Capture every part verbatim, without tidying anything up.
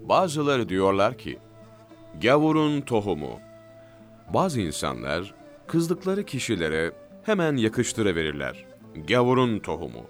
Bazıları diyorlar ki, gavurun tohumu. Bazı insanlar kızdıkları kişilere hemen yakıştırıverirler. Gavurun tohumu.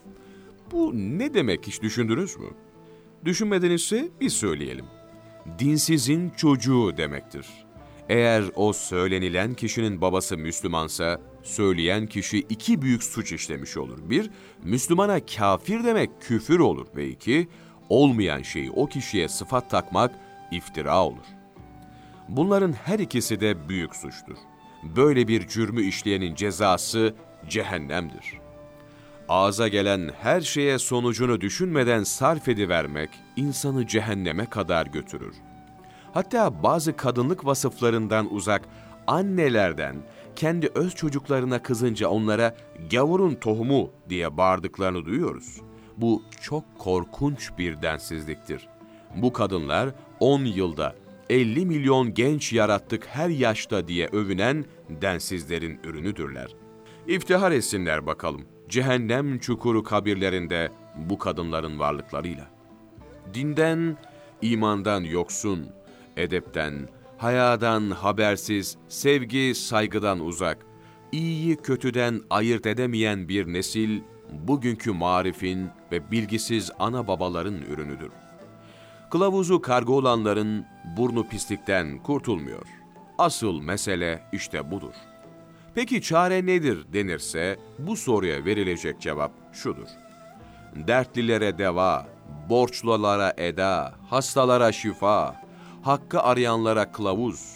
Bu ne demek, hiç düşündünüz mü? Düşünmedinizse biz söyleyelim. Dinsizin çocuğu demektir. Eğer o söylenilen kişinin babası Müslümansa, söyleyen kişi iki büyük suç işlemiş olur. Bir, Müslümana kafir demek küfür olur ve iki, olmayan şeyi o kişiye sıfat takmak iftira olur. Bunların her ikisi de büyük suçtur. Böyle bir cürmü işleyenin cezası cehennemdir. Ağza gelen her şeye sonucunu düşünmeden sarf edivermek insanı cehenneme kadar götürür. Hatta bazı kadınlık vasıflarından uzak annelerden kendi öz çocuklarına kızınca onlara gavurun tohumu diye bağırdıklarını duyuyoruz. Bu çok korkunç bir densizliktir. Bu kadınlar on yılda elli milyon genç yarattık her yaşta diye övünen densizlerin ürünüdürler. İftihar etsinler bakalım cehennem çukuru kabirlerinde bu kadınların varlıklarıyla. Dinden, imandan yoksun, edepten, hayadan habersiz, sevgi, saygıdan uzak, iyiyi kötüden ayırt edemeyen bir nesil, bugünkü marifin ve bilgisiz ana babaların ürünüdür. Kılavuzu karga olanların burnu pislikten kurtulmuyor. Asıl mesele işte budur. Peki çare nedir denirse, bu soruya verilecek cevap şudur. Dertlilere deva, borçlulara eda, hastalara şifa, hakkı arayanlara kılavuz.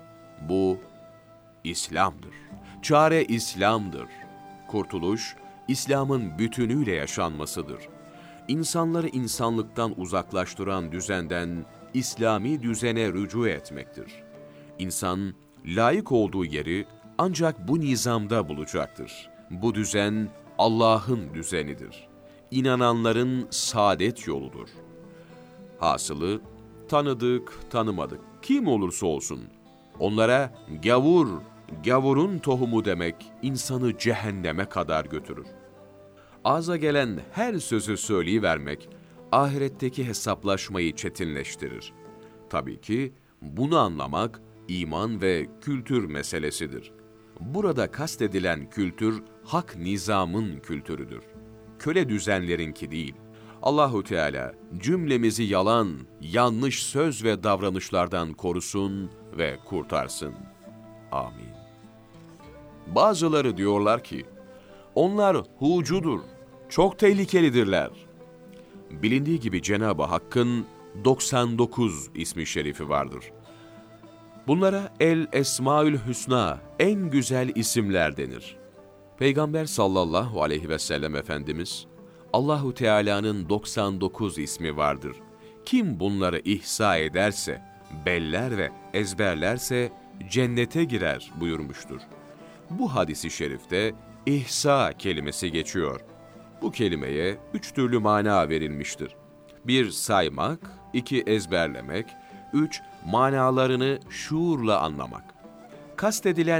Bu İslam'dır. Çare İslam'dır. Kurtuluş, İslam'ın bütünüyle yaşanmasıdır. İnsanları insanlıktan uzaklaştıran düzenden İslami düzene rücu etmektir. İnsan, layık olduğu yeri ancak bu nizamda bulacaktır. Bu düzen Allah'ın düzenidir. İnananların saadet yoludur. Hasılı, tanıdık, tanımadık, kim olursa olsun, onlara gavur, gavurun tohumu demek insanı cehenneme kadar götürür. Ağza gelen her sözü söyleyivermek, ahiretteki hesaplaşmayı çetinleştirir. Tabii ki bunu anlamak, iman ve kültür meselesidir. Burada kastedilen kültür, hak nizamın kültürüdür. Köle düzenlerinki değil. Allahu Teala cümlemizi yalan, yanlış söz ve davranışlardan korusun ve kurtarsın. Amin. Bazıları diyorlar ki, onlar hucudur, çok tehlikelidirler. Bilindiği gibi Cenab-ı Hakk'ın doksan dokuz ismi şerifi vardır. Bunlara El Esmaül Hüsna, en güzel isimler denir. Peygamber sallallahu aleyhi ve sellem Efendimiz, Allahu Teala'nın doksan dokuz ismi vardır. Kim bunları ihsa ederse, beller ve ezberlerse cennete girer buyurmuştur. Bu hadisi şerifte ihsa kelimesi geçiyor. Bu kelimeye üç türlü mana verilmiştir. Bir saymak, iki ezberlemek, üç manalarını şuurla anlamak. Kastedilen